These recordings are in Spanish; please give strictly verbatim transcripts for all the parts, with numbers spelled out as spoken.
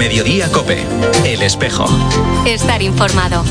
Mediodía COPE. El Espejo. Estar informado.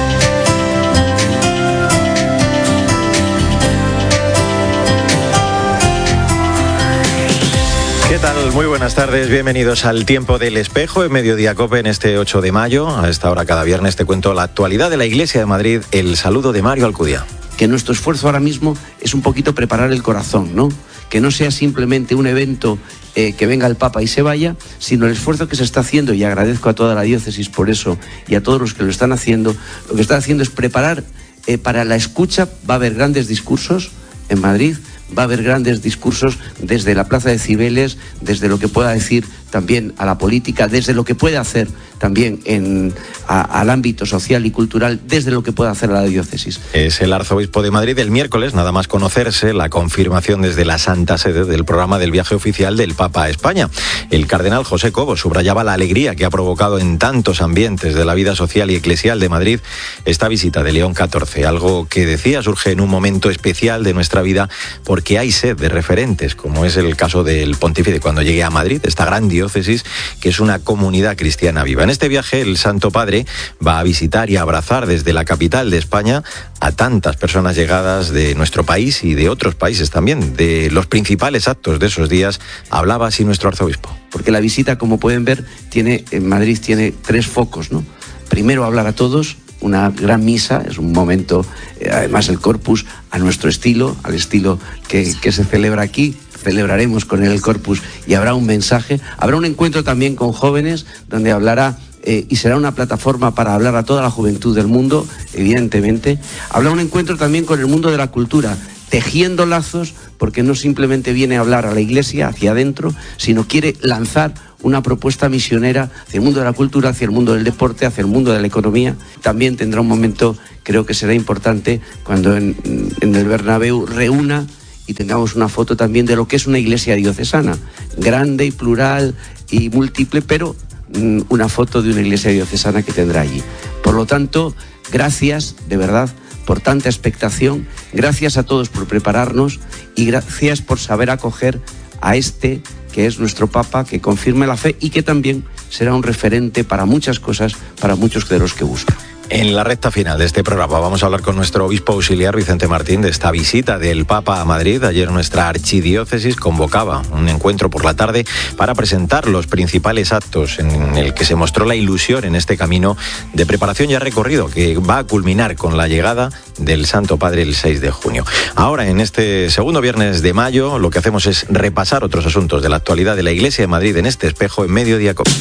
¿Qué tal? Muy buenas tardes, bienvenidos al Tiempo del Espejo en Mediodía COPE en este ocho de mayo. A esta hora cada viernes te cuento la actualidad de la Iglesia de Madrid. El saludo de Mario Alcudia. Que nuestro esfuerzo ahora mismo es un poquito preparar el corazón, ¿no? Que no sea simplemente un evento eh, que venga el Papa y se vaya, sino el esfuerzo que se está haciendo, y agradezco a toda la diócesis por eso y a todos los que lo están haciendo. Lo que están haciendo es preparar eh, para la escucha. Va a haber grandes discursos en Madrid, va a haber grandes discursos desde la Plaza de Cibeles, desde lo que pueda decir también a la política, desde lo que puede hacer también en, a, al ámbito social y cultural, desde lo que puede hacer la diócesis. Es el arzobispo de Madrid. El miércoles, nada más conocerse, la confirmación desde la Santa Sede del programa del viaje oficial del Papa a España. El cardenal José Cobo subrayaba la alegría que ha provocado en tantos ambientes de la vida social y eclesial de Madrid esta visita de León catorce. Algo que, decía, surge en un momento especial de nuestra vida porque hay sed de referentes, como es el caso del pontífice cuando llegue a Madrid, esta gran diócesis que es una comunidad cristiana viva. En este viaje el Santo Padre va a visitar y a abrazar desde la capital de España a tantas personas llegadas de nuestro país y de otros países también. De los principales actos de esos días hablaba así nuestro arzobispo. Porque la visita, como pueden ver, tiene en Madrid tiene tres focos, ¿no? Primero, hablar a todos, una gran misa, es un momento, eh, además el Corpus a nuestro estilo, al estilo que, que se celebra aquí. Celebraremos con él el Corpus y habrá un mensaje, habrá un encuentro también con jóvenes donde hablará eh, y será una plataforma para hablar a toda la juventud del mundo, evidentemente. Habrá un encuentro también con el mundo de la cultura, tejiendo lazos, porque no simplemente viene a hablar a la Iglesia hacia adentro, sino quiere lanzar una propuesta misionera hacia el mundo de la cultura, hacia el mundo del deporte, hacia el mundo de la economía. También tendrá un momento, creo que será importante, cuando en, en el Bernabéu reúna y tengamos una foto también de lo que es una iglesia diocesana, grande y plural y múltiple, pero mm, una foto de una iglesia diocesana que tendrá allí. Por lo tanto, gracias, de verdad, por tanta expectación, gracias a todos por prepararnos y gracias por saber acoger a este que es nuestro Papa, que confirme la fe y que también será un referente para muchas cosas, para muchos de los que buscan. En la recta final de este programa vamos a hablar con nuestro obispo auxiliar Vicente Martín de esta visita del Papa a Madrid. Ayer nuestra archidiócesis convocaba un encuentro por la tarde para presentar los principales actos en el que se mostró la ilusión en este camino de preparación ya recorrido que va a culminar con la llegada del Santo Padre el seis de junio. Ahora, en este segundo viernes de mayo, lo que hacemos es repasar otros asuntos de la actualidad de la Iglesia de Madrid en este espejo en Mediodía COPE.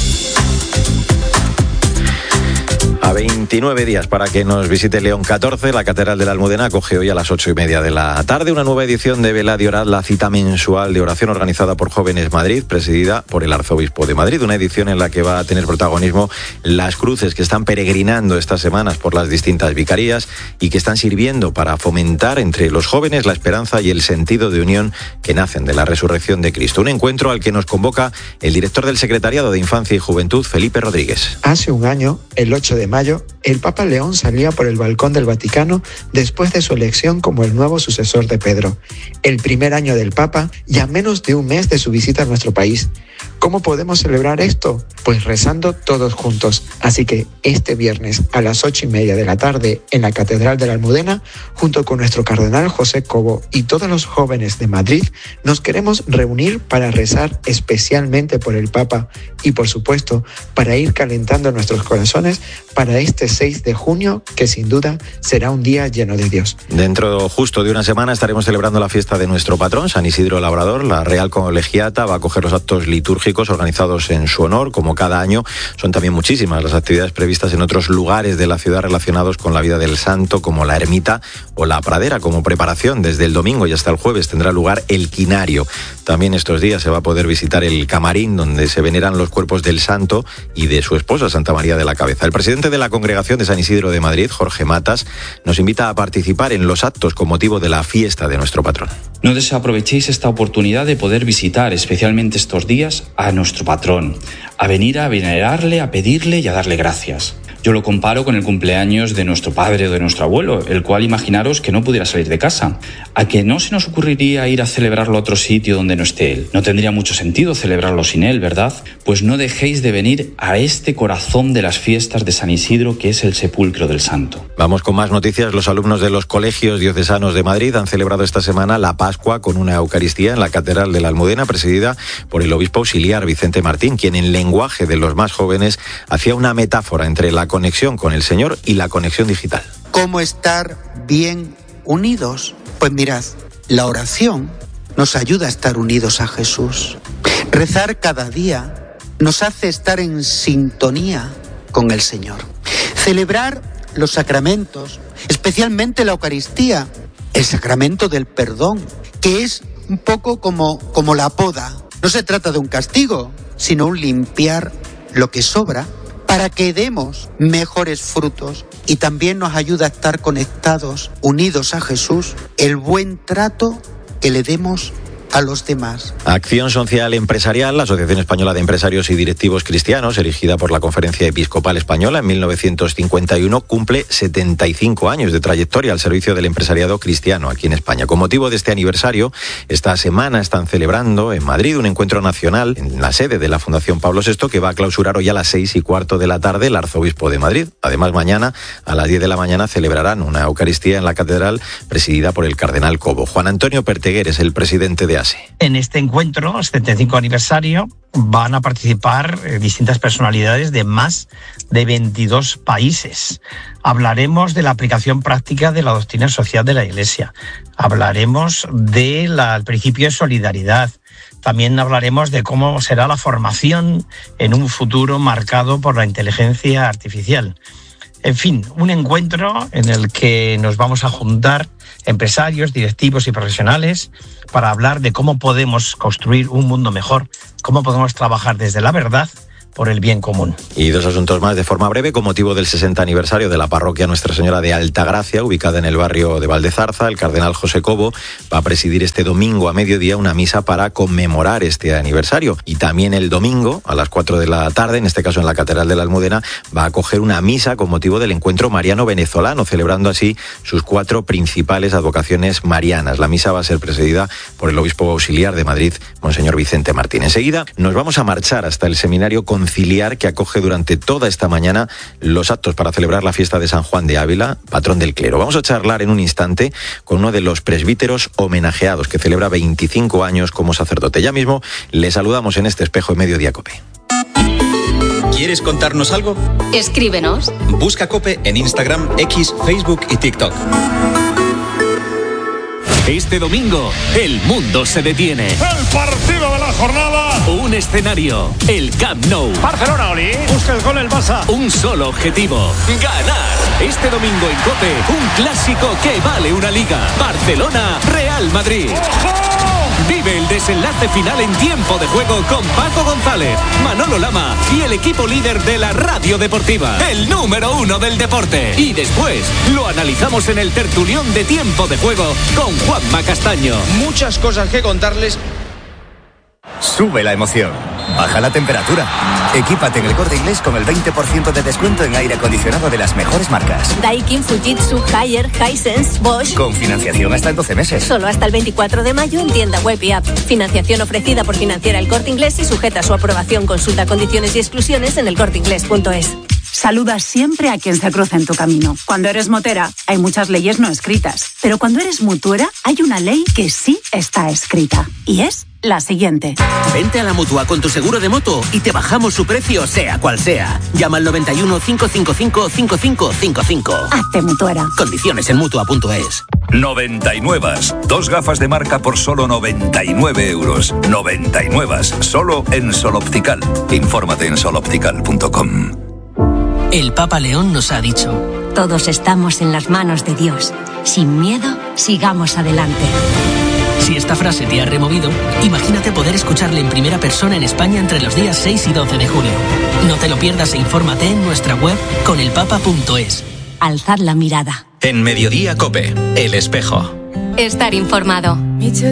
A veintinueve días para que nos visite León catorce, la Catedral de la Almudena acoge hoy a las ocho y media de la tarde una nueva edición de Velad y Orad, la cita mensual de oración organizada por Jóvenes Madrid, presidida por el Arzobispo de Madrid. Una edición en la que va a tener protagonismo las cruces que están peregrinando estas semanas por las distintas vicarías y que están sirviendo para fomentar entre los jóvenes la esperanza y el sentido de unión que nacen de la resurrección de Cristo. Un encuentro al que nos convoca el director del Secretariado de Infancia y Juventud, Felipe Rodríguez. Hace un año, el ocho de mayo, el Papa León salía por el balcón del Vaticano después de su elección como el nuevo sucesor de Pedro. El primer año del Papa y a menos de un mes de su visita a nuestro país. ¿Cómo podemos celebrar esto? Pues rezando todos juntos. Así que este viernes a las ocho y media de la tarde en la Catedral de la Almudena, junto con nuestro cardenal José Cobo y todos los jóvenes de Madrid, nos queremos reunir para rezar especialmente por el Papa y, por supuesto, para ir calentando nuestros corazones para este seis de junio, que sin duda será un día lleno de Dios. Dentro justo de una semana estaremos celebrando la fiesta de nuestro patrón, San Isidro Labrador. La Real Colegiata va a acoger los actos litúrgicos organizados en su honor, como cada año. Son también muchísimas las actividades previstas en otros lugares de la ciudad relacionados con la vida del santo, como la ermita o la pradera. Como preparación, desde el domingo y hasta el jueves tendrá lugar el quinario. También estos días se va a poder visitar el camarín, donde se veneran los cuerpos del santo y de su esposa, Santa María de la Cabeza. El presidente de la Congregación de San Isidro de Madrid, Jorge Matas, nos invita a participar en los actos con motivo de la fiesta de nuestro patrón. No desaprovechéis esta oportunidad de poder visitar, especialmente estos días, a nuestro patrón, a venir a venerarle, a pedirle y a darle gracias. Yo lo comparo con el cumpleaños de nuestro padre o de nuestro abuelo, el cual imaginaros que no pudiera salir de casa. ¿A que no se nos ocurriría ir a celebrarlo a otro sitio donde no esté él? No tendría mucho sentido celebrarlo sin él, ¿verdad? Pues no dejéis de venir a este corazón de las fiestas de San Isidro, que es el sepulcro del santo. Vamos con más noticias. Los alumnos de los colegios diocesanos de Madrid han celebrado esta semana la Pascua con una Eucaristía en la Catedral de la Almudena, presidida por el obispo auxiliar Vicente Martín, quien en lenguaje de los más jóvenes hacía una metáfora entre la conexión con el Señor y la conexión digital. ¿Cómo estar bien unidos? Pues mirad, la oración nos ayuda a estar unidos a Jesús. Rezar cada día nos hace estar en sintonía con el Señor. Celebrar los sacramentos, especialmente la Eucaristía, el sacramento del perdón, que es un poco como, como la poda. No se trata de un castigo, sino un limpiar lo que sobra para que demos mejores frutos, y también nos ayuda a estar conectados, unidos a Jesús, el buen trato que le demos a los demás. Acción Social Empresarial, la Asociación Española de Empresarios y Directivos Cristianos, erigida por la Conferencia Episcopal Española en mil novecientos cincuenta y uno, cumple setenta y cinco años de trayectoria al servicio del empresariado cristiano aquí en España. Con motivo de este aniversario, esta semana están celebrando en Madrid un encuentro nacional en la sede de la Fundación Pablo sexto, que va a clausurar hoy a las seis y cuarto de la tarde el arzobispo de Madrid. Además, mañana a las diez de la mañana celebrarán una Eucaristía en la catedral presidida por el cardenal Cobo. Juan Antonio Perteguer es el presidente de A S E. En este encuentro, setenta y cinco aniversario, van a participar eh, distintas personalidades de más de veintidós países. Hablaremos de la aplicación práctica de la doctrina social de la Iglesia. Hablaremos del principio de solidaridad. También hablaremos de cómo será la formación en un futuro marcado por la inteligencia artificial. En fin, un encuentro en el que nos vamos a juntar empresarios, directivos y profesionales para hablar de cómo podemos construir un mundo mejor, cómo podemos trabajar desde la verdad por el bien común. Y dos asuntos más de forma breve. Con motivo del sesenta aniversario de la parroquia Nuestra Señora de Altagracia, ubicada en el barrio de Valdezarza, el cardenal José Cobo va a presidir este domingo a mediodía una misa para conmemorar este aniversario. Y también el domingo, a las cuatro de la tarde, en este caso en la Catedral de la Almudena, va a acoger una misa con motivo del encuentro mariano venezolano, celebrando así sus cuatro principales advocaciones marianas. La misa va a ser presidida por el obispo auxiliar de Madrid, Monseñor Vicente Martín. Enseguida nos vamos a marchar hasta el seminario conciliar que acoge durante toda esta mañana los actos para celebrar la fiesta de San Juan de Ávila, patrón del clero. Vamos a charlar en un instante con uno de los presbíteros homenajeados, que celebra veinticinco años como sacerdote. Ya mismo le saludamos en este espejo de Mediodía COPE. ¿Quieres contarnos algo? Escríbenos. Busca COPE en Instagram, X, Facebook y TikTok. Este domingo, el mundo se detiene. El partido de la jornada. Un escenario, el Camp Nou. Barcelona, Oli. Busca el gol el Barça. Un solo objetivo, ganar. Este domingo en COPE, un clásico que vale una liga. Barcelona, Real Madrid. ¡Ojo! Vive el desenlace final en tiempo de juego con Paco González, Manolo Lama y el equipo líder de la radio deportiva, el número uno del deporte. Y después lo analizamos en el tertulión de tiempo de juego con Juanma Castaño. Muchas cosas que contarles. Sube la emoción, baja la temperatura. Equípate en El Corte Inglés con el veinte por ciento de descuento en aire acondicionado de las mejores marcas. Daikin, Fujitsu, Haier, Hisense, Bosch. Con financiación hasta en doce meses. Solo hasta el veinticuatro de mayo en tienda web y app. Financiación ofrecida por Financiera El Corte Inglés y sujeta a su aprobación. Consulta condiciones y exclusiones en elcorteingles punto es. Saluda siempre a quien se cruza en tu camino. Cuando eres motera, hay muchas leyes no escritas. Pero cuando eres mutuera, hay una ley que sí está escrita. Y es la siguiente. Vente a la Mutua con tu seguro de moto y te bajamos su precio, sea cual sea. Llama al noventa y uno, cinco cinco cinco, cinco cinco cinco cinco. Hazte mutuera. Condiciones en mutua punto es. noventa y nueve. Dos gafas de marca por solo noventa y nueve euros. noventa y nueve. Solo en Sol Optical. Infórmate en sol optical punto com. El Papa León nos ha dicho: todos estamos en las manos de Dios. Sin miedo, sigamos adelante. Si esta frase te ha removido, imagínate poder escucharle en primera persona en España entre los días seis y doce de julio. No te lo pierdas e infórmate en nuestra web con el papa punto es. Alzad la mirada. En Mediodía COPE, El Espejo. Estar informado.